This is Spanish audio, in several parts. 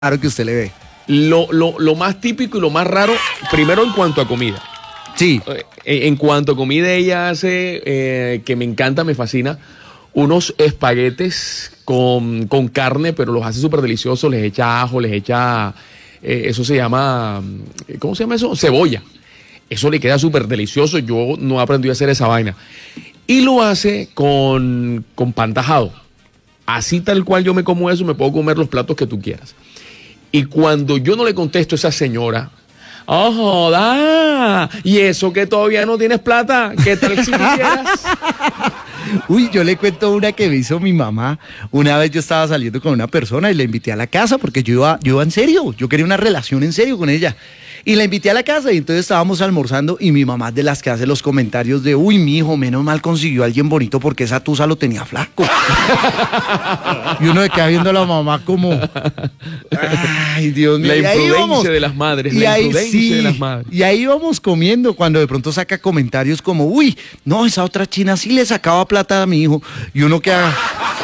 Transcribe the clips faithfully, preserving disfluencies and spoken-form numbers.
raro que usted le ve? Lo, lo, lo más típico y lo más raro, primero en cuanto a comida. Sí. En, en cuanto a comida, ella hace, eh, que me encanta, me fascina, unos espaguetes con, con carne, pero los hace súper deliciosos, les echa ajo, les echa, eh, eso se llama, ¿cómo se llama eso? Cebolla. Eso le queda súper delicioso, yo no aprendí a hacer esa vaina. Y lo hace con, con pan tajado. Así tal cual yo me como eso, me puedo comer los platos que tú quieras. Y cuando yo no le contesto a esa señora, ¡oh, joda! ¿Y eso que todavía no tienes plata? ¿Qué tal si quisieras? Uy, yo le cuento una que me hizo mi mamá. Una vez yo estaba saliendo con una persona y la invité a la casa porque yo iba, yo iba en serio. Yo quería una relación en serio con ella. Y la invité a la casa y entonces estábamos almorzando y mi mamá es de las que hace los comentarios de uy, mijo, menos mal consiguió a alguien bonito porque esa tusa lo tenía flaco. Y uno se queda viendo a la mamá como ay, Dios mío. La y ahí imprudencia vamos, de las madres, y la ahí, imprudencia sí, de las madres. Y ahí vamos comiendo cuando de pronto saca comentarios como uy, no, esa otra china sí le sacaba plata a mi hijo. Y uno queda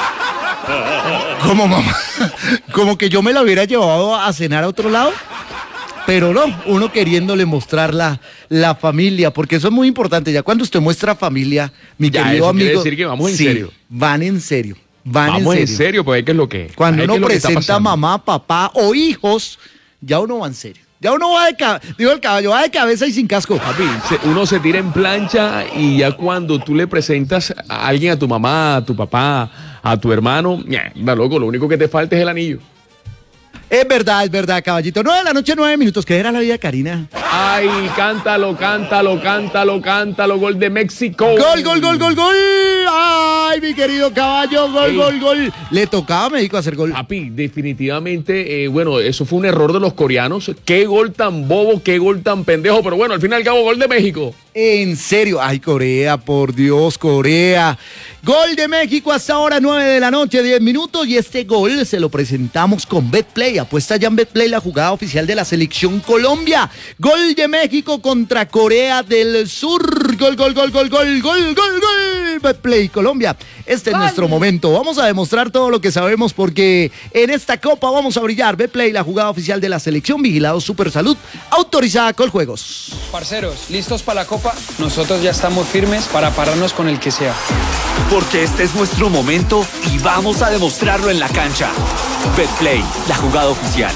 como mamá, como que yo me la hubiera llevado a cenar a otro lado. Pero no, uno queriéndole mostrar la, la familia, porque eso es muy importante. Ya cuando usted muestra familia, mi ya, querido eso amigo. Quiere decir que vamos en sí, serio. Van en serio. Van vamos en serio. en serio, pues ¿qué es lo que es? Cuando ¿Qué uno es lo que está presenta pasando? mamá, papá o hijos, ya uno va en serio. Ya uno va de cabeza, digo el caballo, va de cabeza y sin casco. Papi, se, uno se tira en plancha y ya cuando tú le presentas a alguien, a tu mamá, a tu papá, a tu hermano, ya, loco, lo único que te falta es el anillo. Es verdad, es verdad, caballito. Nueve de la noche, nueve minutos. ¿Qué era la vida, Karina? Ay, cántalo, cántalo, cántalo, cántalo, gol de México. Gol, gol, gol, gol, gol. Ay, mi querido caballo, gol, Ey. gol, gol. Le tocaba a México hacer gol. Papi, definitivamente, eh, bueno, eso fue un error de los coreanos. Qué gol tan bobo, qué gol tan pendejo, pero bueno, al fin y al cabo, gol de México. En serio, ay, Corea, por Dios, Corea. Gol de México hasta ahora, nueve de la noche, diez minutos. Y este gol se lo presentamos con BetPlay. Apuesta ya en BetPlay, la jugada oficial de la Selección Colombia. Gol de México contra Corea del Sur. Gol, gol, gol, gol, gol, gol, gol, gol. BetPlay Colombia. Este es nuestro momento. Vamos a demostrar todo lo que sabemos porque en esta copa vamos a brillar. BetPlay, la jugada oficial de la Selección. Vigilado Super Salud. Autorizada Coljuegos. Parceros, ¿listos para la copa? Nosotros ya estamos firmes para pararnos con el que sea. Porque este es nuestro momento y vamos a demostrarlo en la cancha. BetPlay, la jugada oficial.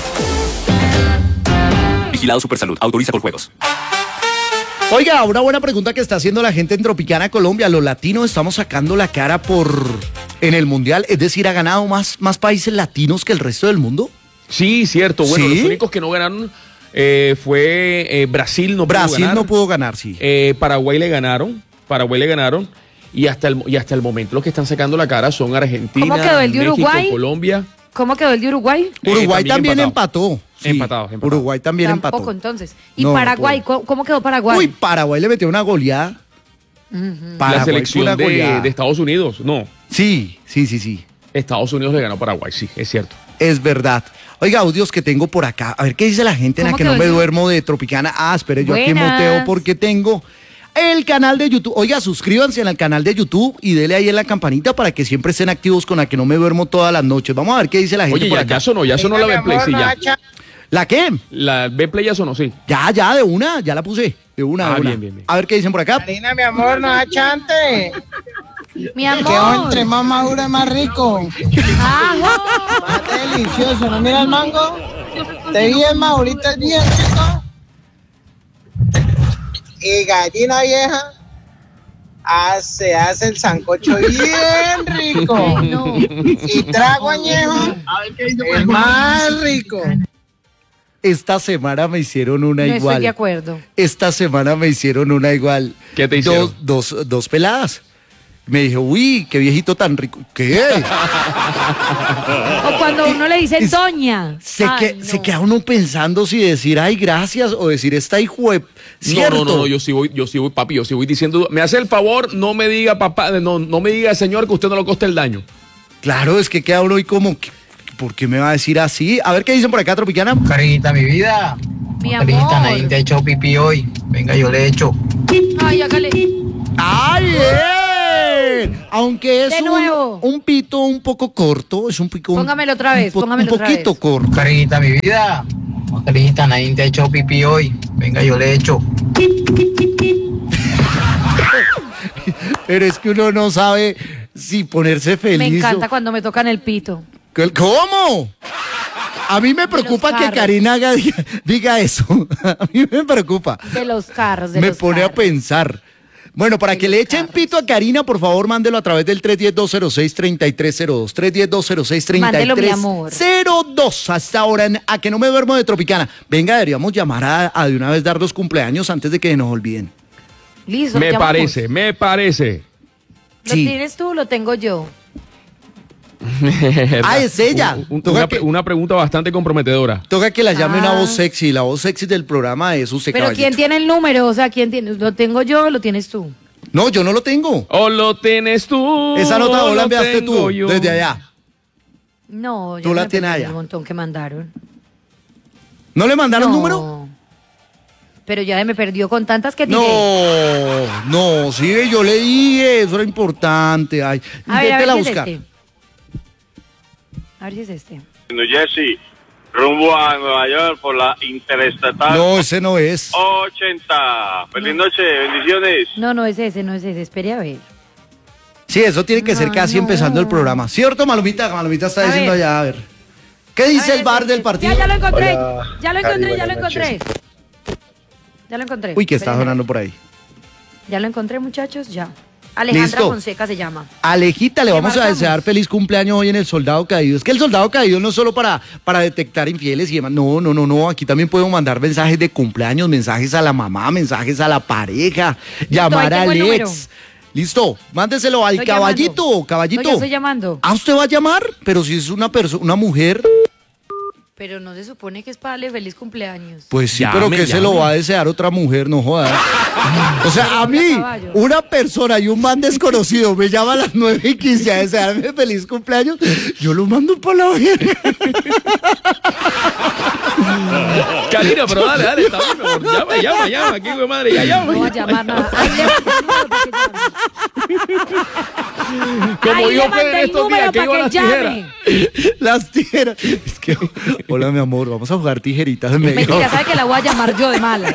Vigilado Supersalud, autoriza por juegos. Oiga, una buena pregunta que está haciendo la gente en Tropicana, Colombia. Los latinos estamos sacando la cara por en el Mundial. Es decir, ¿ha ganado más, más países latinos que el resto del mundo? Sí, cierto. Bueno, ¿Sí? los únicos que no ganaron eh, fue eh, Brasil, no Brasil pudo ganar. no pudo ganar, sí. Eh, Paraguay le ganaron, Paraguay le ganaron. Y hasta, el, y hasta el momento los que están sacando la cara son Argentina, ¿Cómo quedó el de México, Uruguay? Colombia. ¿Cómo quedó el de Uruguay? Eh, Uruguay también, también empató. Sí, Empatado, empatado. Uruguay también Tampoco, empató. entonces. ¿Y No, Paraguay? no ¿Cómo, cómo quedó Paraguay? Uy, Paraguay le metió una goleada. Uh-huh. Paraguay la selección fue una de, goleada. de Estados Unidos, no. Sí, sí, sí, sí. Estados Unidos le ganó a Paraguay, sí, es cierto. Es verdad. Oiga, audios que tengo por acá. A ver qué dice la gente en la ¿Cómo que no quedó me el- duermo de Tropicana. Ah, espere, yo aquí Buenas. moteo porque tengo el canal de YouTube. Oiga, suscríbanse al canal de YouTube y dele ahí en la campanita para que siempre estén activos con la que no me duermo todas las noches. Vamos a ver qué dice la gente Oye, por ya, acá. ya sonó, ya sonó la B-Play, sí, ya. ¿La qué? La B-Play ya sonó, sí. Ya, ya, de una, ya la puse. De una, Ah, de una. bien, bien, bien. A ver qué dicen por acá. Karina, mi amor, no achante. Mi Que amor. entre más maduro es más rico. Ajá. Más delicioso. ¿No mira el mango? Te bien madurito, es bien rico. Y gallina vieja. Hace, hace el sancocho bien rico. Ay, no. Y trago añejo. Es más rico. Esta semana me hicieron una No igual. estoy de acuerdo. Esta semana me hicieron una igual. ¿Qué te hicieron? Dos, dos, dos peladas. Me dije, uy, qué viejito tan rico. ¿Qué? O cuando uno le dice Es- doña. Se, Ay, que, no. se queda uno pensando si decir, ay, gracias, o decir, esta hijo de... No, ¿Cierto? no, no, no, yo sí voy, yo sí voy, papi, yo sí voy diciendo, me hace el favor, no me diga, papá, no, no me diga, señor, que usted no le coste el daño. Claro, es que queda uno ahí como, ¿qué- ¿por qué me va a decir así? A ver qué dicen por acá, Tropicana. Carita, mi vida. Mi Carita, amor. nadie te ha hecho pipí hoy. Venga, yo le echo. Ay, hágale. ¡Ay, eh! ver, aunque es De un, nuevo. un pito un poco corto, es un pico. Póngamelo otra vez, un, po- póngamelo un otra poquito vez. corto. Carinita, mi vida. No, Carinita, nadie te ha hecho pipí hoy. Venga, yo le he hecho. Pero es que uno no sabe si ponerse feliz. Me encanta o- cuando me tocan el pito. ¿Cómo? A mí me preocupa los que carros. Karina haga- diga, diga eso. A mí me preocupa. De los carros, de Me los pone a carros. pensar. Bueno, para De que los le echen carros. pito a Karina, por favor, mándelo a través del tres uno cero, dos cero seis, tres tres cero dos. tres uno cero, dos cero seis, tres Mándelo, mi tres amor. cero dos. Hasta ahora, en A que no me duermo de Tropicana. Venga, deberíamos llamar a, a de una vez dar los cumpleaños antes de que nos olviden. Listo, Me llamamos. parece, me parece. ¿Lo Sí. tienes tú o lo tengo yo? Ah, es ella. Un- un- Toca una, que- pre- una pregunta bastante comprometedora. Toca que la llame una Ah. voz sexy. La voz sexy del programa es usted, Pero caballito. ¿quién tiene el número? O sea, ¿quién tiene? ¿Lo tengo yo o lo tienes tú? No, yo no lo tengo. O lo tienes tú. Esa nota o vos la lo enviaste tengo tú, yo. desde allá. No, ya Tú me la perdí tienes allá. el montón que mandaron. ¿No le mandaron no. número? Pero ya me perdió con tantas que tiré. No, no, sí, yo le dije, eso era importante. Ay, A ver, a ver inténtela si es buscar. este. A ver si es este. New Jersey, rumbo a Nueva York por la Interestatal No, ese no es. ochenta. Feliz noche, bendiciones. No, no es ese, no es ese. Espere a ver. Sí, eso tiene que ser No, casi no. empezando el programa. ¿Cierto, Malomita? Malomita está A diciendo ver. allá, a ver. ¿Qué A dice ver, el bar este, del partido? Ya, ya lo encontré. Hola, ya lo Cari, encontré, ya lo buenas encontré. noches. Ya lo encontré. Uy, que está Espérenme. sonando por ahí. Ya lo encontré, muchachos, ya. Alejandra Listo. Fonseca se llama. Alejita, le ¿Qué vamos a marcamos? desear feliz cumpleaños hoy en el Soldado Caído. Es que el Soldado Caído no es solo para, para detectar infieles y demás. No, no, no, no. Aquí también podemos mandar mensajes de cumpleaños, mensajes a la mamá, mensajes a la pareja, llamar ahí al tengo el número. ex. Listo, mándeselo al Estoy caballito, llamando. caballito. No, ya estoy llamando. ¿Ah, usted va a llamar? Pero si es una persona, una mujer, Pero no se supone que es para darle feliz cumpleaños. pues sí, Llame, pero que se llame. lo va a desear otra mujer, no jodas. O sea, a mí, caballo. una persona y un man desconocido me llama a las nueve y quince a desearme feliz cumpleaños, yo lo mando por la verga. Karina, pero dale, dale, está bien, mi amor. Llama, llama, llama. Aquí, güey, madre, ya llama. No va a llamar nada. Ahí le mandé el número para que llame. Como Ahí dijo le mandé Pedro el estos número días, que para iba a que las tijeras. llame. Las tijeras. Es que, hola, mi amor, vamos a jugar tijeritas. Me dijo. Mentira, sabe que la voy a llamar yo de malas.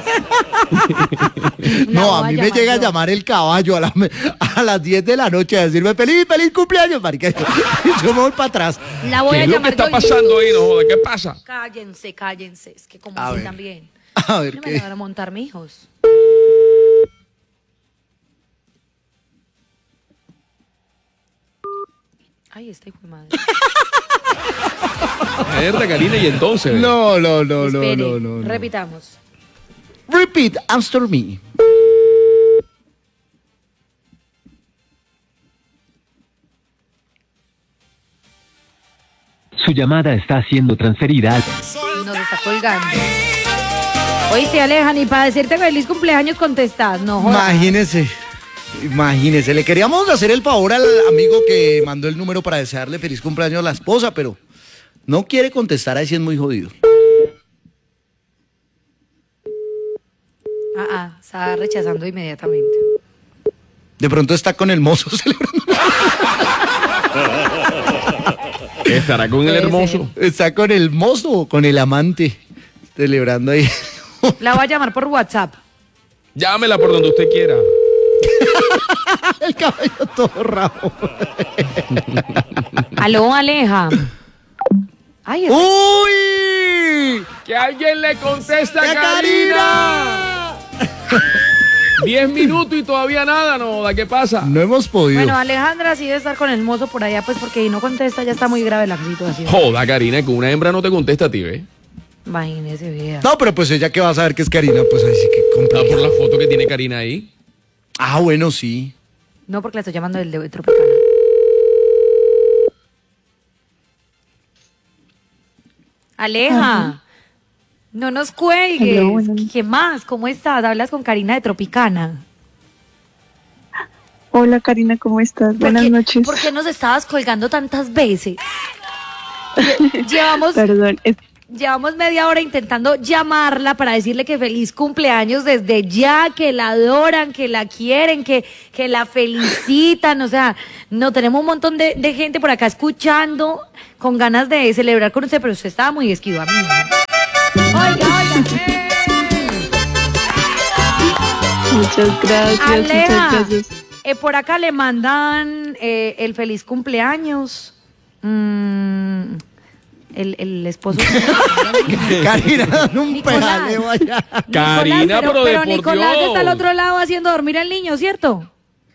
La No, voy a mí me llega a yo. llamar el caballo a, la- a las diez de la noche a decirme feliz, feliz cumpleaños, marica. Yo me voy para atrás. La voy ¿Qué a es lo que llamar está yo y- pasando ahí? No joda, ¿qué pasa? Cállense, cállense. Es que como A así ver. también. A ver No me qué. van a montar mis hijos. Ay, este hijo de madre. Mierda, Karina, y entonces. No, no, no, no, Espere, no, no, no. repitamos. Repeat after me. Su llamada está siendo transferida al... Nos está colgando. Hoy se alejan y para decirte feliz cumpleaños contestas. No jodas. Imagínese. Imagínese, le queríamos hacer el favor al amigo que mandó el número para desearle feliz cumpleaños a la esposa, pero no quiere contestar, ahí sí es muy jodido. Ah, ah, está rechazando inmediatamente. De pronto está con el mozo celebrando. Estará con el Puede hermoso. Está con el mozo o con el amante celebrando ahí. La voy a llamar por WhatsApp. Llámela por donde usted quiera. El caballo todo rabo. Aló, Aleja. Ay, es- ¡Uy! Que alguien le contesta a ¡Ya, Karina. Diez minutos y todavía nada, no joda, ¿qué pasa? No hemos podido. Bueno, Alejandra sí debe estar con el mozo por allá, pues porque si no contesta ya está muy grave la situación. Joda, Karina, que una hembra no te contesta a ti, ¿ves? Imagínese, vea. No, pero pues ella que va a saber que es Karina, pues ahí sí que Ah, complicado. por la foto que tiene Karina ahí. Ah, bueno, sí. No, porque la estoy llamando del de Tropicana. Aleja, no nos cuelgues. Hello, buenas- ¿Qué más? ¿Cómo estás? Hablas con Karina de Tropicana. Hola Karina, ¿cómo estás? ¿Por Buenas qué- noches. ¿Por qué nos estabas colgando tantas veces? Lle- Llevamos, Perdón, es- Llevamos media hora intentando llamarla para decirle que feliz cumpleaños desde ya, que la adoran, que la quieren, que, que la felicitan. O sea, no tenemos un montón de, de gente por acá escuchando con ganas de celebrar con usted, pero usted estaba muy esquivo, amigo. Oiga, oiga. Eh. Muchas gracias, Aleja, muchas gracias. Eh, por acá le mandan eh, el feliz cumpleaños. Mm. El, el esposo. Karina, un Nicolás. pedaleo allá. Karina, Nicolás, pero, pero de por Nicolás Dios. está al otro lado haciendo dormir al niño, ¿cierto?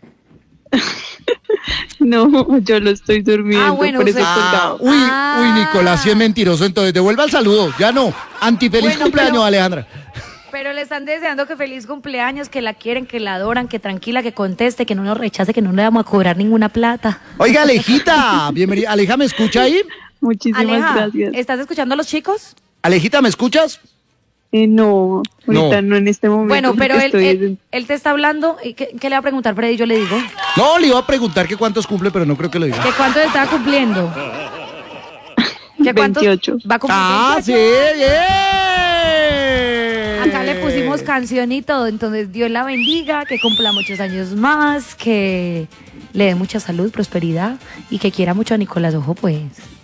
No, yo lo estoy durmiendo, Ah, bueno, por eso usted- he colgado. Uy, Ah. uy, Nicolás, sí es mentiroso. Entonces, devuelva el saludo. Ya no. Antifeliz Bueno, cumpleaños, pero- Alejandra. Pero le están deseando que feliz cumpleaños, que la quieren, que la adoran, que tranquila, que conteste, que no nos rechace, que no le vamos a cobrar ninguna plata. Oiga, Alejita, bienvenida. Aleja, ¿me escucha ahí? Muchísimas Aleja, gracias. ¿estás escuchando a los chicos? Alejita, ¿me escuchas? Eh, no, ahorita No. no. en este momento. Bueno, pero porque él, estoy él, en- él te está hablando. ¿Y ¿Qué, qué le va a preguntar, Freddy? Yo le digo. No, le iba a preguntar que cuántos cumple, pero no creo que lo diga. ¿Que cuánto está cumpliendo? ¿Que cuántos veintiocho. Va a cumplir Ah, sí, veintiocho. bien. Acá le pusimos canción y todo, entonces Dios la bendiga, que cumpla muchos años más, que le dé mucha salud, prosperidad y que quiera mucho a Nicolás Ojo, pues.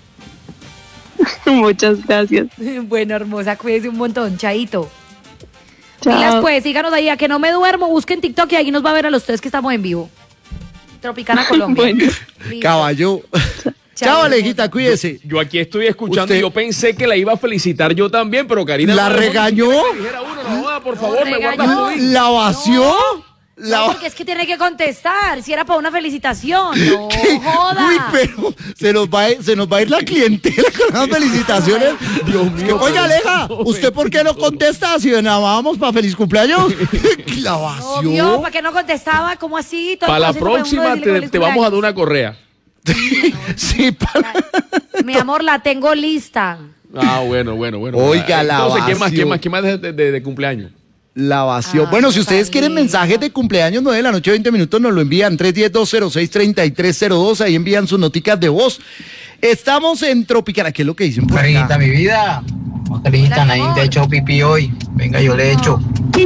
Muchas gracias. Bueno, hermosa, cuídese un montón, chaito. Chao. Pilas, pues, síganos ahí, a que no me duermo, busquen TikTok y ahí nos va a ver a los tres que estamos en vivo. Tropicana Colombia. Bueno. Listo. Caballo. Chao, Alejita, cuídese. Yo aquí estoy escuchando Usted- y yo pensé que la iba a felicitar yo también, pero Karina... ¿La no dejó ni regañó? siquiera que dijera uno, no, joda, por favor, me regañó. guardas pudín. ¿La vació? La No, porque es que tiene que contestar, si era para una felicitación, no ¿Qué? joda. Uy, pero se nos va a ir, se nos va a ir la clientela con las felicitaciones. Dios mío. Oiga, Aleja, No, ¿usted por qué no contesta si llamábamos para feliz cumpleaños? La vació. Obvio, ¿para qué no contestaba? ¿Cómo así? Todo Para la el proceso para uno próxima decirle te, feliz te vamos a dar cumpleaños. una correa. Sí, para... Mi amor, la tengo lista. Ah, bueno, bueno, bueno. Oiga, la Entonces, ¿qué más, vació. qué más, qué más de, de- de cumpleaños? La vació. Ah, Bueno, si ustedes quieren vale. mensajes de cumpleaños nueve de la noche, veinte minutos, nos lo envían tres uno cero, dos cero seis, tres tres cero dos. Ahí envían sus noticas de voz. Estamos en Tropicana. ¿Qué es lo que dicen por Carita, acá? mi vida. Carita, Hola, nadie amor. te ha hecho pipí hoy. Venga, yo le he hecho.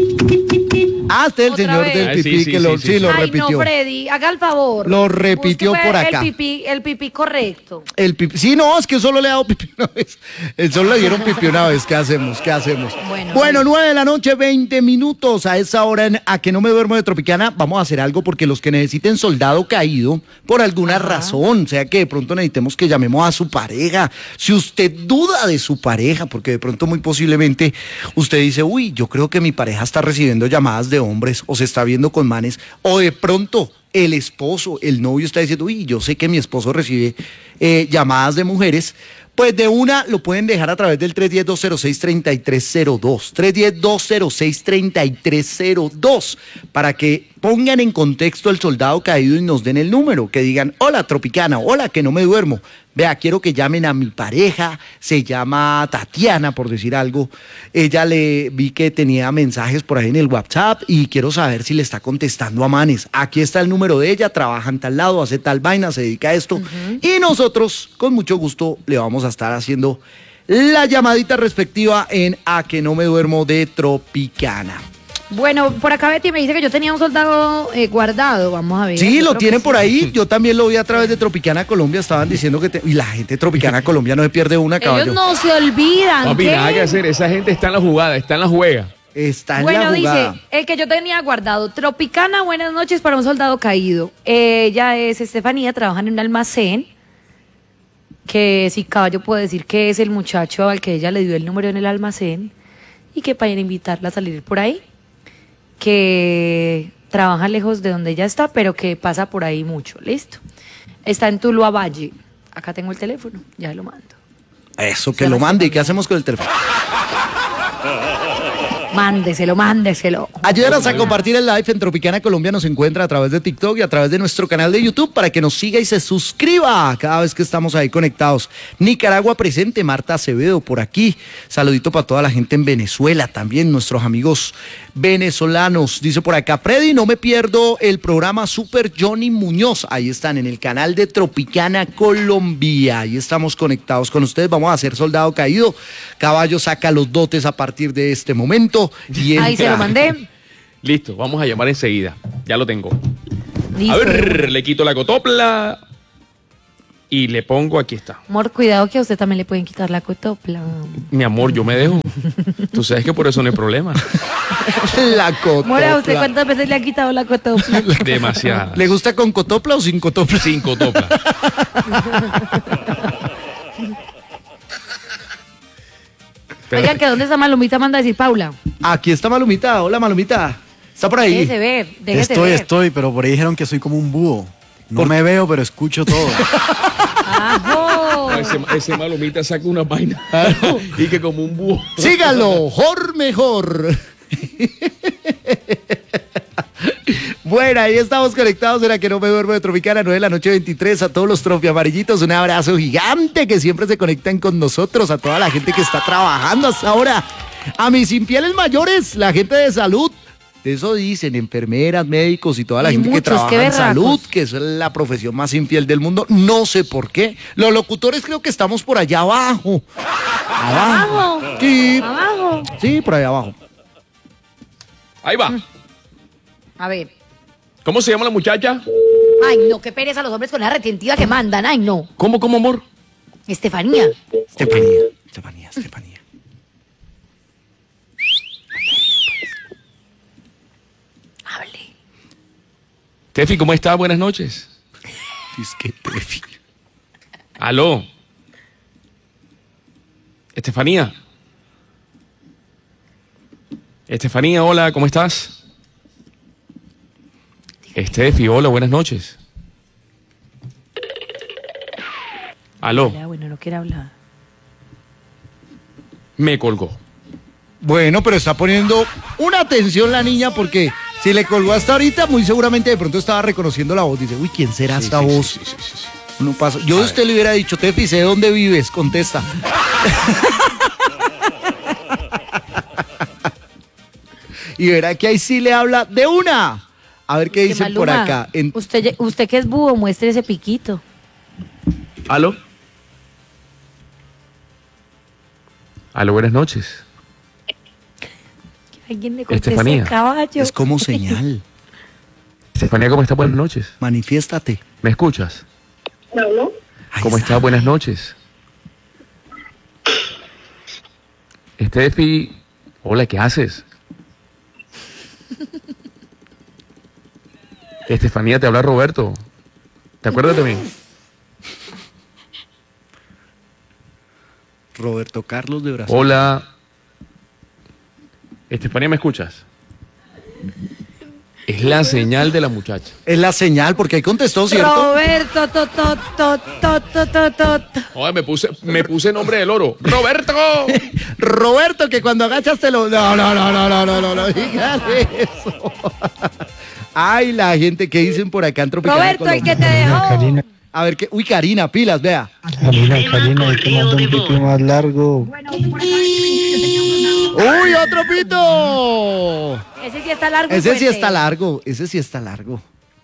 Ah, este es el Otra señor vez. del Ah, pipí sí, sí, que lo, sí, sí, sí. lo Ay, repitió. no, Freddy, haga el favor. Lo repitió Busque, por pues, acá. El pipí, el pipí correcto. El pipí. Sí, no, es que solo le ha dado pipí una vez. El solo le dieron pipí una vez. ¿Qué hacemos? ¿Qué hacemos? Bueno, Bueno, nueve de la noche, veinte minutos. A esa hora, en A que no me duermo de Tropicana, vamos a hacer algo porque los que necesiten soldado caído, por alguna razón, sea que de pronto necesitemos que llamemos a su pareja. Si usted duda de su pareja, porque de pronto muy posiblemente usted dice, uy, yo creo que mi pareja está recibiendo llamadas de hombres o se está viendo con manes, o de pronto el esposo, el novio está diciendo, uy, yo sé que mi esposo recibe eh, llamadas de mujeres, pues de una lo pueden dejar a través del tres uno cero, dos cero seis, tres tres cero dos, tres uno cero, dos cero seis, tres tres cero dos, para que pongan en contexto el soldado caído y nos den el número, que digan, hola Tropicana, hola que no me duermo, vea, quiero que llamen a mi pareja, se llama Tatiana, por decir algo, ella le vi que tenía mensajes por ahí en el WhatsApp y quiero saber si le está contestando a manes, aquí está el número de ella, trabaja en tal lado, hace tal vaina, se dedica a esto, y nosotros con mucho gusto le vamos a estar haciendo la llamadita respectiva en A que no me duermo de Tropicana. Bueno, por acá Betty me dice que yo tenía un soldado eh, guardado, vamos a ver. Sí, Yo lo creo que tienen sí. por ahí. Yo también lo vi a través de Tropicana Colombia. Estaban diciendo que... te- Y la gente de Tropicana Colombia no se pierde una, caballo. Ellos no se olvidan. Papi, ¿qué? nada que hacer. Esa gente está en la jugada, está en la juega. Está en Bueno, la jugada. dice, el que yo tenía guardado, Tropicana, buenas noches para un soldado caído. Ella es Estefanía, trabaja en un almacén, que si caballo puede decir que es el muchacho al que ella le dio el número en el almacén, y que para invitarla a salir por ahí, que trabaja lejos de donde ella está, pero que pasa por ahí mucho, listo. Está en Tuluá Valle, acá tengo el teléfono, ya lo mando. Eso, que Se lo llama mande. ¿Y Estefanía. qué hacemos con el teléfono? Mándeselo, mándeselo. Ayúdanos a compartir el live en Tropicana Colombia. Nos encuentra a través de TikTok y a través de nuestro canal de YouTube para que nos siga y se suscriba cada vez que estamos ahí conectados. Nicaragua presente, Marta Acevedo por aquí. Saludito para toda la gente en Venezuela también, nuestros amigos venezolanos. Dice por acá, Freddy, no me pierdo el programa Super Johnny Muñoz. Ahí están en el canal de Tropicana Colombia. Ahí estamos conectados con ustedes. Vamos a hacer Soldado Caído. Caballo saca los dotes a partir de este momento. Y Ahí se lo mandé. Listo, vamos a llamar enseguida. Ya lo tengo. Listo. A ver, le quito la cotopla y le pongo, aquí está. Amor, cuidado que a usted también le pueden quitar la cotopla. Mi amor, yo me dejo. Tú sabes que por eso no hay problema. La cotopla. Mora, ¿usted cuántas veces le ha quitado la cotopla? Demasiadas. ¿Le gusta con cotopla o sin cotopla? Sin cotopla. Oigan, ¿que dónde está Malumita? Manda a decir Paula. Aquí está Malumita. Hola, Malumita. ¿Está por ahí? Déjese ver, déjese Estoy, ver. estoy, pero por ahí dijeron que soy como un búho. No me veo, pero escucho todo. ¡Ajo! No, ese, ese malomita saca una vaina y que como un búho. Sígalo, Jor mejor. Bueno, ahí estamos conectados en la que no me duermo de Tropicana, nueve de la noche veintitrés. A todos los trofi amarillitos, un abrazo gigante que siempre se conectan con nosotros. A toda la gente que está trabajando hasta ahora. A mis infieles mayores, la gente de salud. De eso dicen, enfermeras, médicos y toda la Y gente que muchos, trabaja qué en berracos. salud, que es la profesión más infiel del mundo. No sé por qué. Los locutores creo que estamos por allá abajo. Abajo. Abajo. Sí, Abajo. sí, por allá abajo. Ahí va. A ver. ¿Cómo se llama la muchacha? Ay, no, qué pereza los hombres con la retentiva que mandan. Ay, no. ¿Cómo, cómo, amor? Estefanía. Estefanía, Estefanía, Estefanía. Hable. Tefi, ¿cómo está? Buenas noches. Es que Tefi. Aló. Estefanía. Estefanía, hola, ¿cómo estás? Estefi, hola, buenas noches. Aló, Ya, bueno, no quiere hablar. me colgó. Bueno, pero está poniendo una atención la niña porque si le colgó hasta ahorita, muy seguramente de pronto estaba reconociendo la voz. Dice, uy, ¿quién será Sí, esta sí, voz? sí, sí, sí, sí. No pasa. Yo de usted le hubiera dicho, Tefi, sé dónde vives, contesta. Y verá que ahí sí le habla de una. A ver qué Que dicen por Maluma, acá. En- Usted, usted que es búho, muestre ese piquito. Aló. Aló, buenas noches. Que alguien le conteste Estefanía. el caballo. Es como señal. Estefanía, ¿cómo está? Buenas noches. Manifiéstate. ¿Me escuchas? Ahí ¿Cómo está. estás? Buenas noches. Estefi, hola, ¿qué haces? Estefanía, te habla Roberto. ¿Te acuerdas de mí? Roberto Carlos de Brasil. Hola. Estefanía, ¿me escuchas? Es la señal de la muchacha. Es la señal porque ahí contestó, ¿cierto? Roberto, to, to, to, to, to, to, to, to. Oye, me puse, me puse nombre del oro. ¡Roberto! Roberto, que cuando agachas te lo... No, no, no, no, no, no, no, no, dígale eso. Ay, la gente que dicen por acá en Tropicana Roberto, el Colombia. que te dejó. Karina, A ver, qué... Uy, Karina, pilas, vea. Karina, Karina, hay que mandar un pito más largo. ¡Uy, otro pito! Ese sí está largo. y Ese sí fuerte. está largo, ese sí está largo.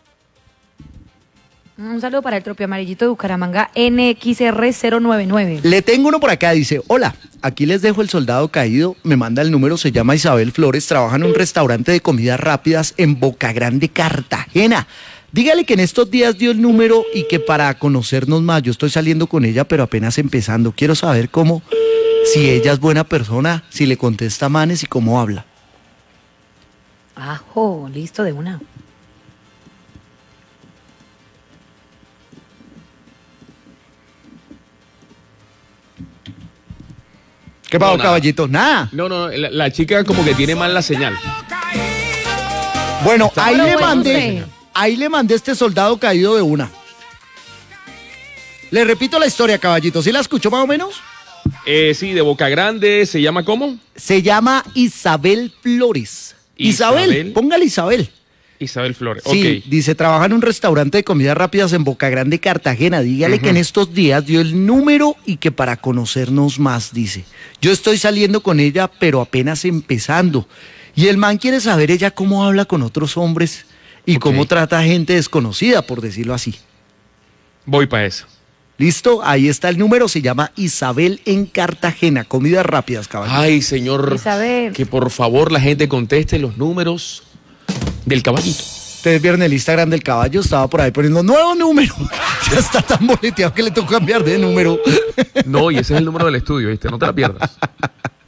Un saludo para el tropio amarillito de Bucaramanga, N X R cero nueve nueve. Le tengo uno por acá, dice, hola, aquí les dejo el soldado caído, me manda el número, se llama Isabel Flores, trabaja en un restaurante de comidas rápidas en Boca Grande, Cartagena. Dígale que en estos días dio el número y que para conocernos más, yo estoy saliendo con ella, pero apenas empezando. Quiero saber cómo, si ella es buena persona, si le contesta manes y cómo habla. Ajo, listo de una. ¿Qué pasó, No, nada. caballito? Nada. No, no, la, la chica como que tiene mal la señal. Bueno, ahí Pero le bueno, mandé, usted. ahí le mandé este soldado caído de una. Le repito la historia, caballito. ¿Sí la escuchó más o menos? Eh, sí, de Boca Grande, ¿se llama cómo? Se llama Isabel Flores. Isabel, Isabel. póngale Isabel. Isabel Flores, Sí, ok. dice, trabaja en un restaurante de comidas rápidas en Boca Grande, Cartagena. Dígale Ujú. que en estos días dio el número y que para conocernos más, dice. Yo estoy saliendo con ella, pero apenas empezando. Y el man quiere saber ella cómo habla con otros hombres y Ok. cómo trata a gente desconocida, por decirlo así. Voy para eso. ¿Listo? Ahí está el número, se llama Isabel en Cartagena, comidas rápidas, caballero. Ay, señor, Isabel. que por favor la gente conteste los números del caballito. Ustedes vieron el Instagram del caballo, estaba por ahí poniendo nuevo número. Ya está tan boleteado que le tocó cambiar de número. No, y ese es el número del estudio, ¿viste? No te la pierdas.